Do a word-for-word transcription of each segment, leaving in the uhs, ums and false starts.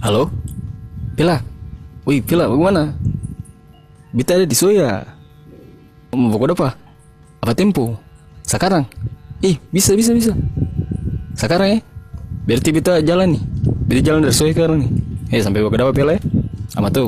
Halo? Pila? Wih, Pila, bagaimana? Beta ada di Soya. Mau pokok apa? Apa tempo? Sekarang? Ih, bisa, bisa, bisa. Sekarang ya? Berarti beta jalan nih. Beta jalan dari Soya sekarang nih. Eh, sampai pokok apa Pila ya? Sama tuh.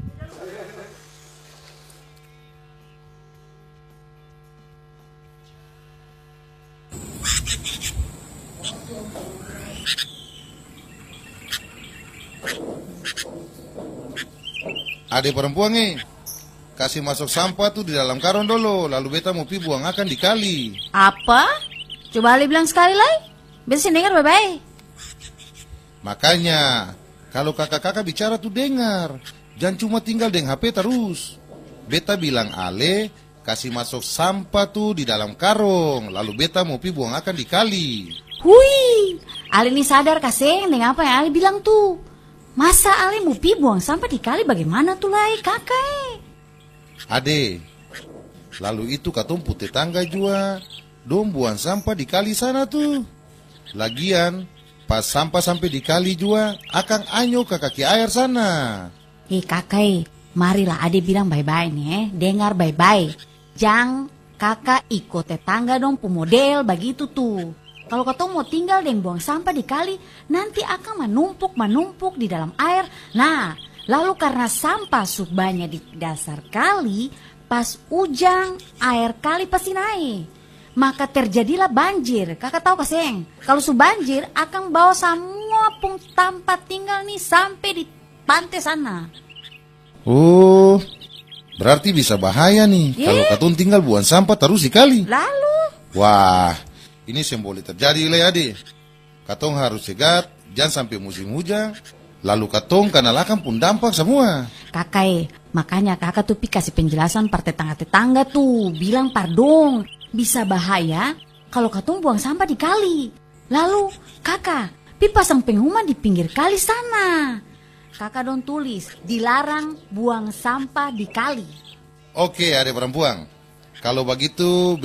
Adik perempuan nih, kasih masuk sampah tuh di dalam karung dulu, lalu beta mau pi buang akan di kali. Apa? Coba Ali bilang sekali lagi. Bisa dengar baik-baik. Makanya, kalau kakak-kakak bicara tuh dengar, jangan cuma tinggal dengan H P terus. Beta bilang Ale, kasih masuk sampah tuh di dalam karung, lalu beta mau pi buang akan di kali. Hui, Ali ini sadar kasih dengan apa yang Ali bilang tuh. Masa Ali mau pi buang sampah di kali bagaimana tuh lai kakak? Ade, lalu itu katumpu tetangga juga, dong buang sampah di kali sana tuh. Lagian, pas sampah sampai di kali juga, akan anyo ke kaki air sana. Eh kakak, marilah Ade bilang bye-bye nih eh. Dengar bye-bye. Jangan kakak ikut tetangga dong pemodel begitu tuh. Kalau kau mau tinggal dan buang sampah di kali, nanti akan menumpuk-menumpuk di dalam air. Nah, lalu karena sampah subanya di dasar kali, pas hujan, air kali pasti naik. Maka terjadilah banjir. Kakak tahu kaseng, kalau su banjir akan bawa semua pung tempat tinggal nih sampai di pantai sana. Oh, berarti bisa bahaya nih Yeah. kalau katun tinggal buang sampah terus di kali. Lalu, Wah, ini yang boleh terjadi le ade. Katong harus cegat, jangan sampai musim hujan. Lalu katong kanalakan pun dampak semua. kakak, makanya kakak tuh pi kasih penjelasan par tetangga-tetangga tuh. Bilang pardon, bisa bahaya kalau katong buang sampah di kali. Lalu, kakak, pi pasang pengumuman di pinggir kali sana. Kakak dong tulis, dilarang buang sampah di kali. Oke, ade perempuan. Kalau begitu